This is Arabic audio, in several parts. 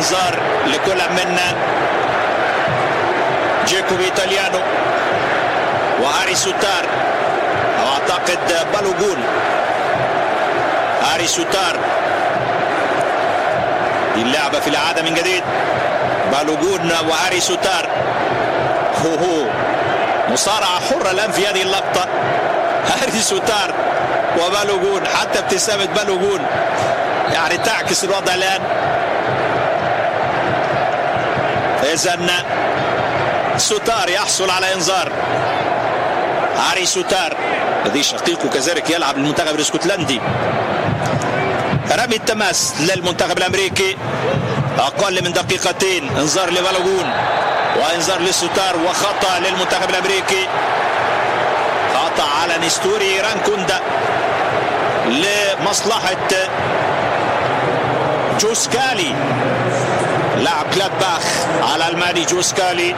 انذار لكل من جيكوبي إيطاليانو وهاري سوتار، او اعتقد بالوجون. هاري سوتار، دي اللعبة في الإعادة من جديد. بالوجون وهاري سوتار، هو مصارعة حرة الآن في هذه اللقطة. هاري سوتار وبالوجون، حتى ابتسامة بالوجون يعني تعكس الوضع الآن. إذن سوتار يحصل على انذار. هاري سوتار الذي شقيقه كذلك يلعب للمنتخب الاسكتلندي. رمي التماس للمنتخب الامريكي، اقل من دقيقتين. انذار لبالوجون وانذار لسوتار، وخطا للمنتخب الامريكي. خطا على نستوري رانكوندا لمصلحة جوسكالي، لاعب كلادباخ على الماني. جوسكالي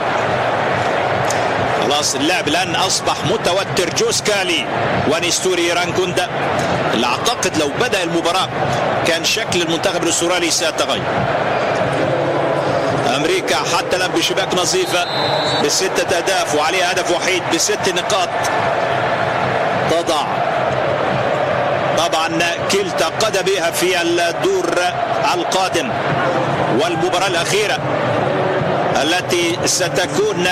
خلاص اللعب الآن أصبح متوتر. جوسكالي ونستوري رانكوندا، اللي أعتقد لو بدأ المباراة كان شكل المنتخب الأسترالي سيتغير. أمريكا حتى الآن بشباك نظيفة ب6 أهداف وعليها هدف وحيد ب6 نقاط. تضع طبعا كلتا قدميها في الدور القادم، والمباراة الأخيرة التي ستكون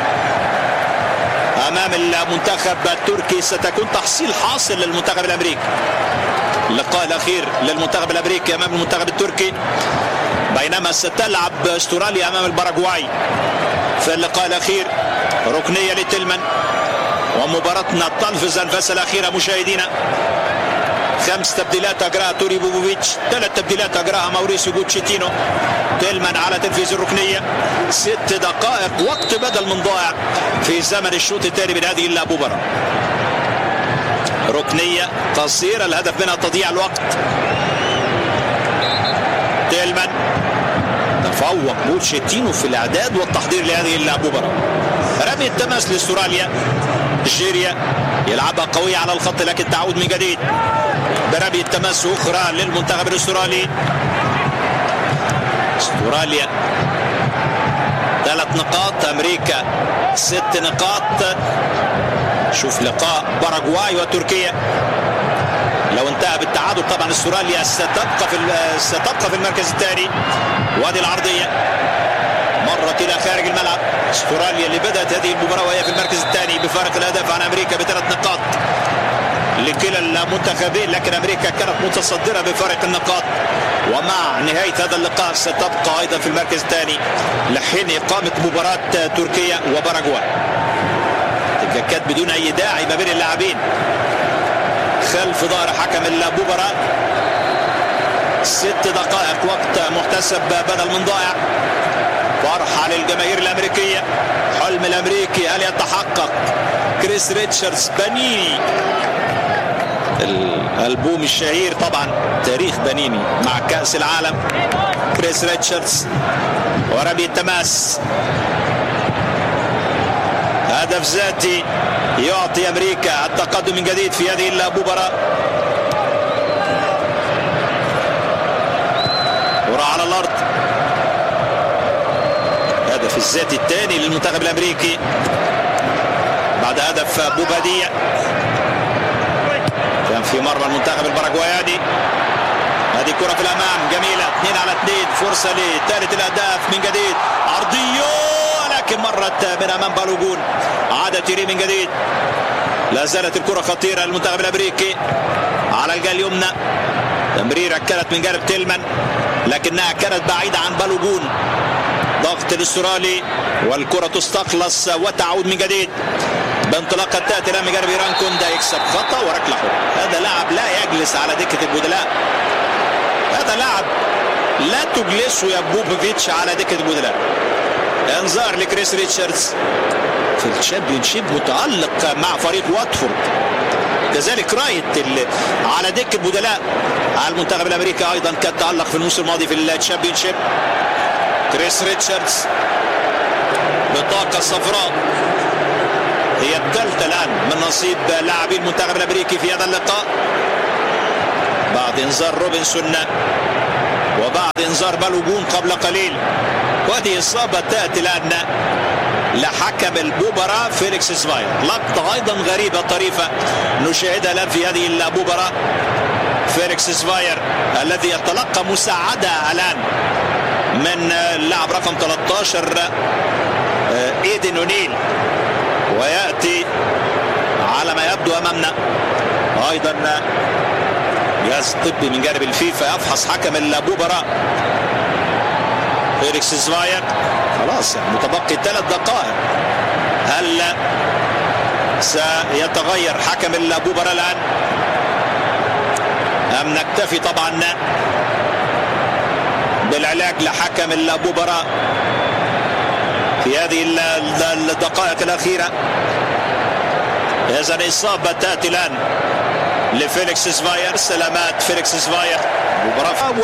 أمام المنتخب التركي ستكون تحصيل حاصل للمنتخب الأمريكي. اللقاء الأخير للمنتخب الأمريكي أمام المنتخب التركي، بينما ستلعب أستراليا أمام الباراغواي في اللقاء الأخير. ركنية لتيلمان، ومباراتنا تلفز الأنفاس الأخيرة مشاهدينا. 5 تبديلات أجراها توري بوبوفيتش، 3 تبديلات أجراها ماوريسيو بوتشيتينو. تيلمان على تنفيذ الركنية. 6 دقائق وقت بدل من ضائع في زمن الشوط الثاني من هذه المباراة. ركنية قصيرة الهدف منها تضييع الوقت. تيلمان تفوق بوتشيتينو في الإعداد والتحضير لهذه المباراة. رمي التماس لاستراليا. جيريا يلعبها قوية على الخط، لكن تعود من جديد برمي التماس أخرى للمنتخب الأسترالي. استراليا 3 نقاط، أمريكا 6 نقاط. شوف لقاء باراغواي وتركيا، لو انتهى بالتعادل طبعا استراليا ستبقى في المركز الثاني. وادي العرضية مرت إلى خارج الملعب. استراليا اللي بدأت هذه المباراة وهي في المركز الثاني بفارق الأهداف عن أمريكا ب3 نقاط لكلا المنتخبين، لكن أمريكا كانت متصدرة بفارق النقاط، ومع نهاية هذا اللقاء ستبقى أيضا في المركز الثاني لحين إقامة مباراة تركيا وباراغواي. تكات بدون أي داعي ما بين اللاعبين خلف ظهر حكم المباراة. 6 دقائق وقت محتسب بدل من ضائع. فرحة للجماهير الأمريكية. حلم الأمريكي هل يتحقق؟ كريس ريتشاردز بانيني، الألبوم الشهير طبعا تاريخ بانيني مع كأس العالم. كريس ريتشاردز ورمي التماس، هدف ذاتي يعطي أمريكا التقدم من جديد في هذه المباراة. كرة على الأرض، هدف الذاتي الثاني للمنتخب الأمريكي بعد هدف بوبادية كان في مرة المنتخب الباراغواياني. هذه كرة في الأمام جميلة، 2 على 2، فرصة لثالث الأهداف من جديد. عرضية لكن مرت من أمام بالوجون. عاد تيري من جديد. لا زالت الكرة خطيرة للمنتخب الأمريكي على الجهة اليمنى. تمريرة كانت من جانب تيلمان لكنها كانت بعيدة عن بالوجون. ضغط الاسترالي والكرة تستخلص وتعود من جديد بانطلاقة تأتي من جانب رانكوندا. يكسب خطأ وركلة حرة. هذا لاعب لا يجلس على دكة البدلاء. هذا لاعب لا تجلسه يا بوبوفيتش على دكة البدلاء. انذار لكريس ريتشاردز في الشامبيونشيب، متألق مع فريق واتفورد. كذلك رايت على دكة البدلاء على المنتخب الامريكي ايضا كان تألق في الموسم الماضي في الشامبيونشيب. كريس ريتشاردز بطاقة صفراء هي الثالثة الآن من نصيب لاعبي المنتخب الأمريكي في هذا اللقاء بعد إنذار روبنسون وبعد انذار بالوجون قبل قليل. وهذه إصابة تأتي الآن لحكم المباراة فيليكس سفاير. لقطة أيضا غريبة طريفة نشاهدها الآن في هذه المباراة. فيليكس سفاير الذي يتلقى مساعدة الآن من اللاعب رقم 13 ايدن اونيل، ويأتي على ما يبدو أمامنا أيضا جهاز طبي من جانب الفيفا يفحص حكم المباراة. فيليكس سفاير خلاص يعني متبقي 3 دقائق. هل سيتغير حكم المباراة الآن أم نكتفي طبعا بالعلاج لحكم المباراة في هذه الدقائق الأخيرة؟ إذن إصابة تأتي الآن لفيليكس سفاير. سلامات فيليكس سفاير. مباراة